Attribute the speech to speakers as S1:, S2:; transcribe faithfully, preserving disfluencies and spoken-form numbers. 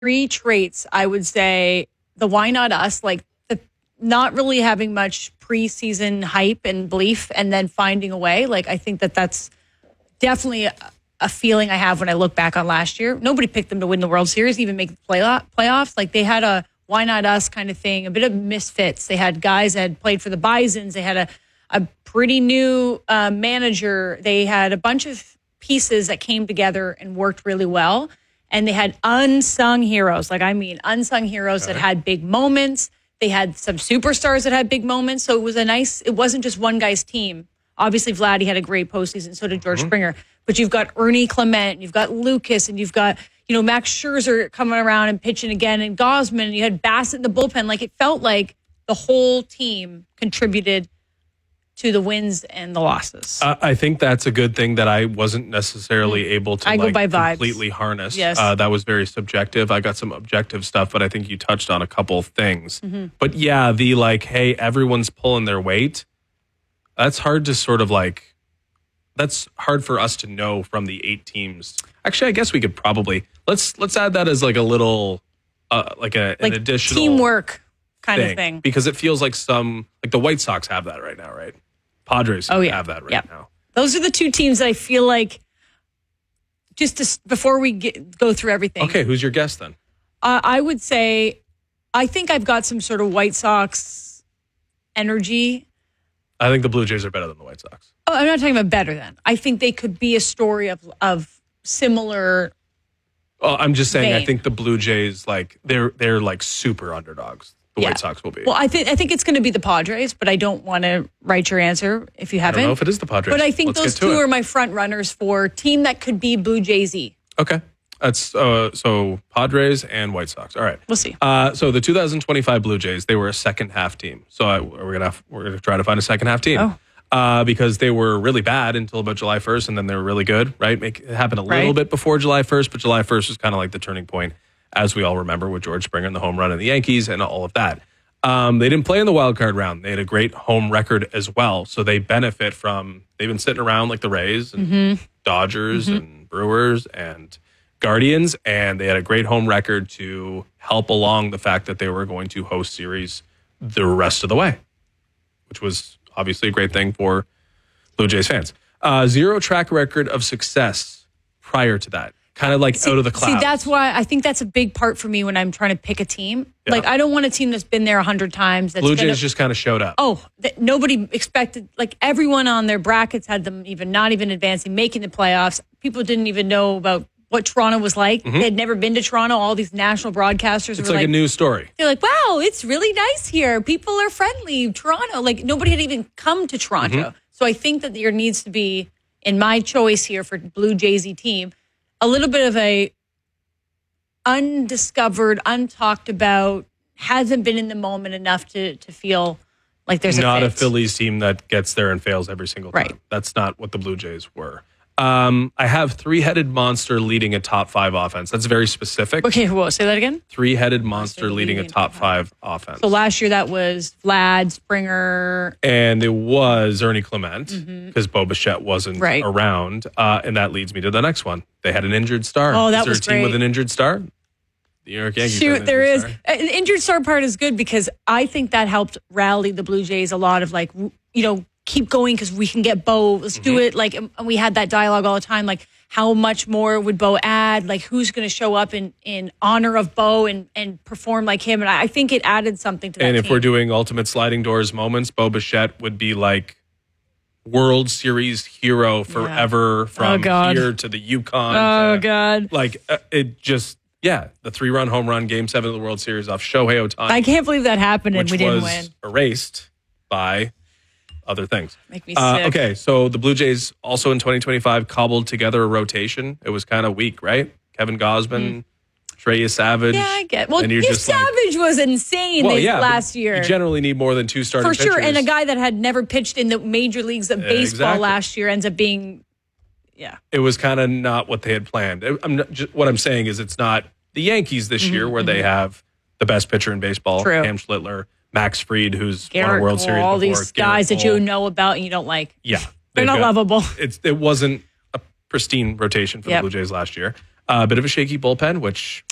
S1: three traits, I would say the why not us, like the not really having much preseason hype and belief and then finding a way. Like, I think that that's definitely a, a feeling I have when I look back on last year. Nobody picked them to win the World Series, even make the play, playoffs. Like, they had a why not us kind of thing, a bit of misfits. They had guys that had played for the Bisons. They had a, a pretty new uh, manager. They had a bunch of pieces that came together and worked really well. And they had unsung heroes. Like, I mean, unsung heroes okay. that had big moments. They had some superstars that had big moments. So it was a nice, it wasn't just one guy's team. Obviously, Vladdy had a great postseason. So did George mm-hmm. Springer. But you've got Ernie Clement, and you've got Lucas, and you've got, you know, Max Scherzer coming around and pitching again, and Gausman, and you had Bassett in the bullpen. Like, it felt like the whole team contributed to the wins and the losses.
S2: Uh, I think that's a good thing that I wasn't necessarily mm. able to
S1: I
S2: like,
S1: go by vibes.
S2: completely harness.
S1: Yes.
S2: Uh, that was very subjective. I got some objective stuff, but I think you touched on a couple of things.
S1: Mm-hmm.
S2: But yeah, the like, hey, everyone's pulling their weight. That's hard to sort of like, that's hard for us to know from the eight teams. Actually, I guess we could probably, let's let's add that as like a little, uh, like a,
S1: like
S2: an additional
S1: teamwork kind
S2: thing,
S1: of thing.
S2: Because it feels like some, like the White Sox have that right now, right? Padres
S1: oh, yeah.
S2: have that right
S1: yeah.
S2: now.
S1: Those are the two teams that I feel like, just to, before we get, go through everything.
S2: Okay, who's your guess then?
S1: Uh, I would say, I think I've got some sort of White Sox energy.
S2: I think the Blue Jays are better than the White Sox.
S1: Oh, I'm not talking about better than. I think they could be a story of of similar.
S2: Well, I'm just saying.
S1: vein.
S2: I think the Blue Jays, like they're they're like super underdogs. The
S1: yeah.
S2: White Sox will be.
S1: Well, I think I think it's going to be the Padres, but I don't want to write your answer if you haven't.
S2: I don't know if it is the Padres.
S1: But I think
S2: Let's
S1: those
S2: get to
S1: two
S2: it.
S1: are my front runners for team that could be Blue Jays-y.
S2: Okay. That's uh, so Padres and White Sox. All right,
S1: we'll see.
S2: Uh, so the two thousand twenty-five Blue Jays, they were a second half team. So I, we're gonna we're gonna try to find a second half team.
S1: Oh.
S2: Uh, because they were really bad until about July first, and then they were really good. Right, Make, it happened a little
S1: right.
S2: bit before July first, but July first was kind of like the turning point, as we all remember, with George Springer and the home run and the Yankees and all of that. Um, they didn't play in the wild card round. They had a great home record as well, so they benefit from. They've been sitting around like the Rays and
S1: mm-hmm.
S2: Dodgers
S1: mm-hmm.
S2: and Brewers and Guardians, and they had a great home record to help along the fact that they were going to host series the rest of the way, which was obviously a great thing for Blue Jays fans. Uh, zero track record of success prior to that. Kind of like
S1: see,
S2: out of the clouds.
S1: See, that's why I think that's a big part for me when I'm trying to pick a team.
S2: Yeah.
S1: Like, I don't want a team that's been there a hundred times. That's
S2: Blue
S1: gonna,
S2: Jays just kind of showed up.
S1: Oh, that nobody expected, like everyone on their brackets had them even not even advancing, making the playoffs. People didn't even know about what Toronto was like. Mm-hmm. They had never been to Toronto. All these national broadcasters
S2: it's
S1: were
S2: like,
S1: like
S2: a news story.
S1: They're like, wow, it's really nice here. People are friendly. Toronto, like nobody had even come to Toronto. Mm-hmm. So I think that there needs to be, in my choice here for Blue Jays-y team, a little bit of a undiscovered, untalked about, hasn't been in the moment enough to to feel like there's
S2: not
S1: a,
S2: a Phillies team that gets there and fails every single time.
S1: Right.
S2: That's not what the Blue Jays were. Um, I have three-headed monster leading a top five offense. That's very specific.
S1: Okay, well, say that again.
S2: Three-headed monster leading a top five offense.
S1: So last year that was Vlad, Springer.
S2: And it was Ernie Clement because
S1: mm-hmm.
S2: Bo Bichette wasn't
S1: right.
S2: around. Uh, and that leads me to the next one. They had an injured star.
S1: Oh, that
S2: is there
S1: was
S2: a team
S1: great.
S2: with an injured star? The New York Yankees.
S1: Shoot, there is.
S2: Star.
S1: An injured star part is good because I think that helped rally the Blue Jays a lot of like, you know, keep going because we can get Bo. Let's mm-hmm. do it. Like, and we had that dialogue all the time. Like, how much more would Bo add? Like, who's going to show up in, in honor of Bo and, and perform like him? And I think it added something to that
S2: And if
S1: team.
S2: we're doing ultimate sliding doors moments, Bo Bichette would be like World Series hero forever
S1: yeah.
S2: from
S1: oh,
S2: here to the Yukon.
S1: Oh,
S2: to,
S1: God.
S2: Like, uh, it just, yeah, the three-run home run, Game seven of the World Series off Shohei Ohtani.
S1: I can't believe that happened and we didn't
S2: was
S1: win.
S2: Erased by other things.
S1: Make me
S2: uh,
S1: sick.
S2: Okay, so the Blue Jays also in twenty twenty-five cobbled together a rotation. It was kind of weak, right? Kevin Gausman, mm. Trey Savage.
S1: Yeah, I get. Well,
S2: Trey
S1: Savage like, was insane
S2: well,
S1: this
S2: yeah,
S1: last year.
S2: You generally need more than two starting
S1: for sure,
S2: pitchers.
S1: and a guy that had never pitched in the major leagues of baseball
S2: exactly.
S1: last year ends up being, yeah.
S2: It was kind of not what they had planned. I'm not, just, what I'm saying is it's not the Yankees this mm-hmm, year where mm-hmm. they have the best pitcher in baseball,
S1: True.
S2: Cam Schlittler, Max Fried, who's
S1: Garrett
S2: won a World
S1: Cole,
S2: Series
S1: all
S2: before.
S1: these
S2: Garrett
S1: guys
S2: Cole.
S1: that you know about and you don't like.
S2: Yeah.
S1: They're not
S2: got,
S1: lovable.
S2: It's It wasn't a pristine rotation for
S1: yep.
S2: the Blue Jays last year. A uh, bit of a shaky bullpen, which